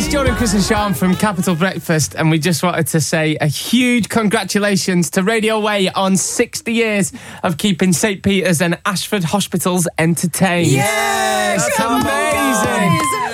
Jordan, Chris and Sean from Capital Breakfast, and we just wanted to say a huge congratulations to Radio Way on 60 years of keeping St Peter's and Ashford hospitals entertained. Yes! That's amazing!